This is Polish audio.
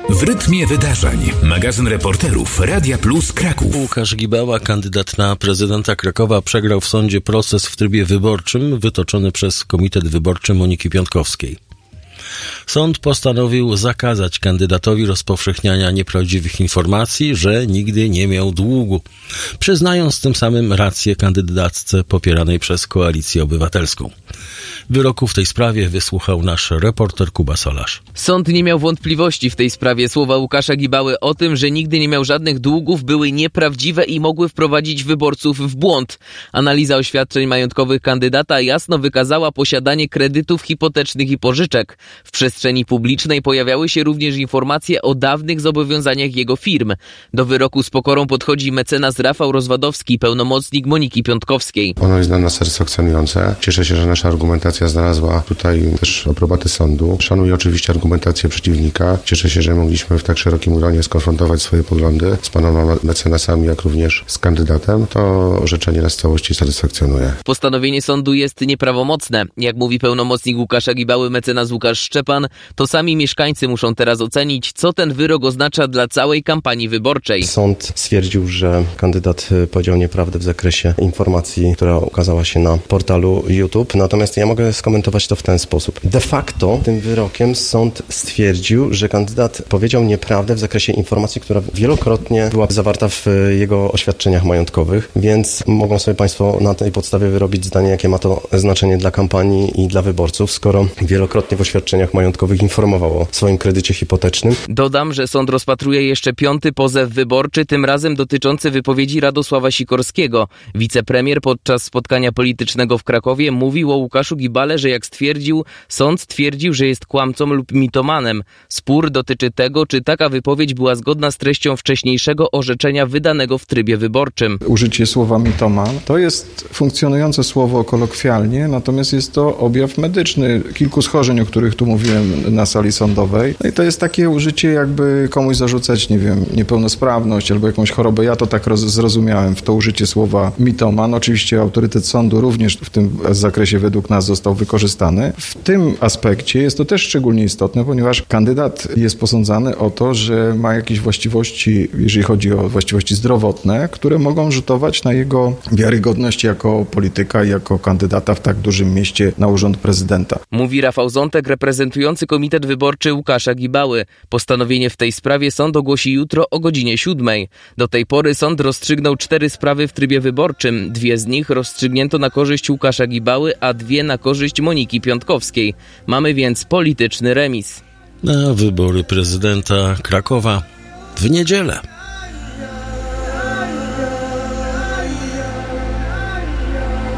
W rytmie wydarzeń. Magazyn reporterów Radia Plus Kraków. Łukasz Gibała, kandydat na prezydenta Krakowa, przegrał w sądzie proces w trybie wyborczym wytoczony przez Komitet Wyborczy Moniki Piątkowskiej. Sąd postanowił zakazać kandydatowi rozpowszechniania nieprawdziwych informacji, że nigdy nie miał długu, przyznając tym samym rację kandydatce popieranej przez Koalicję Obywatelską. Wyroku w tej sprawie wysłuchał nasz reporter Kuba Solarz. Sąd nie miał wątpliwości w tej sprawie. Słowa Łukasza Gibały o tym, że nigdy nie miał żadnych długów, były nieprawdziwe i mogły wprowadzić wyborców w błąd. Analiza oświadczeń majątkowych kandydata jasno wykazała posiadanie kredytów hipotecznych i pożyczek. W przestrzeni publicznej pojawiały się również informacje o dawnych zobowiązaniach jego firm. Do wyroku z pokorą podchodzi mecenas Rafał Rozwadowski, pełnomocnik Moniki Piątkowskiej. Ono jest dla nas satysfakcjonujące. Cieszę się, że nasza argumentacja znalazła tutaj też aprobatę sądu. Szanuję oczywiście argumentację przeciwnika. Cieszę się, że mogliśmy w tak szerokim gronie skonfrontować swoje poglądy z panoma mecenasami, jak również z kandydatem. To orzeczenie nas w całości satysfakcjonuje. Postanowienie sądu jest nieprawomocne. Jak mówi pełnomocnik Łukasza Gibały, mecenas Łukasz Szczepan, to sami mieszkańcy muszą teraz ocenić, co ten wyrok oznacza dla całej kampanii wyborczej. Sąd stwierdził, że kandydat powiedział nieprawdę w zakresie informacji, która ukazała się na portalu YouTube. Natomiast ja mogę skomentować to w ten sposób. De facto tym wyrokiem sąd stwierdził, że kandydat powiedział nieprawdę w zakresie informacji, która wielokrotnie była zawarta w jego oświadczeniach majątkowych, więc mogą sobie Państwo na tej podstawie wyrobić zdanie, jakie ma to znaczenie dla kampanii i dla wyborców, skoro wielokrotnie w oświadczeniach majątkowych informował o swoim kredycie hipotecznym. Dodam, że sąd rozpatruje jeszcze 5. pozew wyborczy, tym razem dotyczący wypowiedzi Radosława Sikorskiego. Wicepremier podczas spotkania politycznego w Krakowie mówił o Łukaszu Gibale, że jak stwierdził, sąd stwierdził, że jest kłamcą lub mitomanem. Spór dotyczy tego, czy taka wypowiedź była zgodna z treścią wcześniejszego orzeczenia wydanego w trybie wyborczym. Użycie słowa mitoman to jest funkcjonujące słowo kolokwialnie, natomiast jest to objaw medyczny kilku schorzeń, o których tu mówiłem na sali sądowej. No i to jest takie użycie, jakby komuś zarzucać, nie wiem, niepełnosprawność albo jakąś chorobę. Ja to tak zrozumiałem w to użycie słowa mitoman. Oczywiście autorytet sądu również w tym zakresie według nas został wykorzystany. W tym aspekcie jest to też szczególnie istotne, ponieważ kandydat jest posądzany o to, że ma jakieś właściwości, jeżeli chodzi o właściwości zdrowotne, które mogą rzutować na jego wiarygodność jako polityka i jako kandydata w tak dużym mieście na urząd prezydenta. Mówi Rafał Zątek, reprezentujący Komitet Wyborczy Łukasza Gibały. Postanowienie w tej sprawie sąd ogłosi jutro o godzinie 7. Do tej pory sąd rozstrzygnął 4 sprawy w trybie wyborczym. 2 z nich rozstrzygnięto na korzyść Łukasza Gibały, a 2 na korzyść Moniki Piątkowskiej. Mamy więc polityczny remis. Na wybory prezydenta Krakowa w niedzielę.